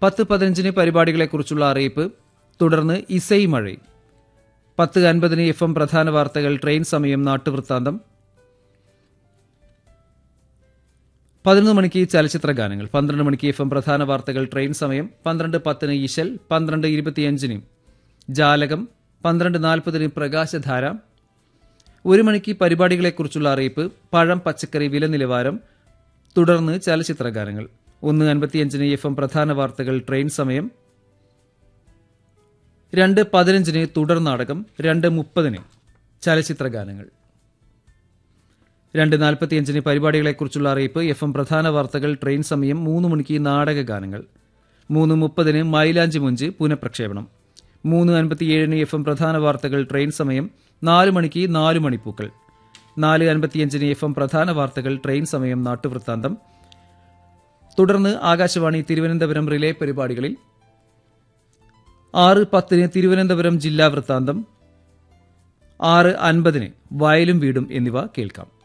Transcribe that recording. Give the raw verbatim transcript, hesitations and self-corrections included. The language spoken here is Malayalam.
പത്ത് പതിനഞ്ചിന് പരിപാടികളെക്കുറിച്ചുള്ള അറിയിപ്പ്, തുടർന്ന് ഇസൈ മഴ. പത്ത് അൻപതിന് എഫ് എം പ്രധാന വാർത്തകൾ, ട്രെയിൻ സമയം, നാട്ടുവൃത്താന്തം. പതിനൊന്ന് മണിക്ക് ചലച്ചിത്ര ഗാനങ്ങൾ. പന്ത്രണ്ട് മണിക്ക് എഫ് എം പ്രധാന വാർത്തകൾ, ട്രെയിൻ സമയം. പന്ത്രണ്ട് പത്തിന് ഇശൽ. പന്ത്രണ്ട് ഇരുപത്തിയഞ്ചിന് ജാലകം. പന്ത്രണ്ട് നാൽപ്പതിന് പ്രകാശധാര. ഒരു മണിക്ക് പരിപാടികളെക്കുറിച്ചുള്ള അറിയിപ്പ്, പഴം പച്ചക്കറി വില നിലവാരം, തുടർന്ന് ചലച്ചിത്ര ഗാനങ്ങൾ. ഒന്ന് അൻപത്തിയഞ്ചിന് എഫ് എം പ്രധാന വാർത്തകൾ, ട്രെയിൻ സമയം. രണ്ട് പതിനഞ്ചിന് തുടർ നാടകം. രണ്ട് മുപ്പതിന് ചലച്ചിത്ര ഗാനങ്ങൾ. രണ്ട് നാൽപ്പത്തിയഞ്ചിന് പരിപാടികളെക്കുറിച്ചുള്ള അറിയിപ്പ്, എഫ് എം പ്രധാന വാർത്തകൾ, ട്രെയിൻ സമയം. മൂന്ന് മണിക്ക് നാടക ഗാനങ്ങൾ. മൂന്ന് മുപ്പതിന് മൈലാഞ്ചി മുഞ്ച് പുനഃപ്രക്ഷേപണം. മൂന്ന് അൻപത്തിയേഴിന് എഫ് എം പ്രധാന വാർത്തകൾ, ട്രെയിൻ സമയം. നാല് മണിക്ക് നാല് മണിപ്പൂക്കൾ. നാല് അൻപത്തിയഞ്ചിന് എഫ് എം പ്രധാന വാർത്തകൾ, ട്രെയിൻ സമയം, നാട്ടുവൃത്താന്തം. തുടർന്ന് ആകാശവാണി തിരുവനന്തപുരം റിലേ പരിപാടികളിൽ ആറ് പത്തിന് തിരുവനന്തപുരം ജില്ലാ വൃത്താന്തം, ആറ് അൻപതിന് വയലും വീടും എന്നിവ കേൾക്കാം.